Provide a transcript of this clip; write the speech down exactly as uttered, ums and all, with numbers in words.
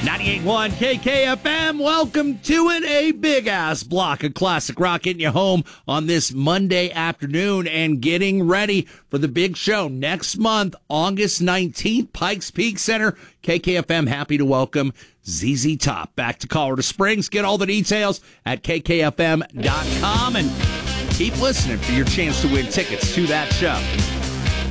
ninety-eight point one K K F M, welcome to it. A big-ass block of classic rock getting you home on this Monday afternoon and getting ready for the big show next month, August nineteenth, Pikes Peak Center. K K F M happy to welcome Z Z Top back to Colorado Springs. Get all the details at K K F M dot com and keep listening for your chance to win tickets to that show.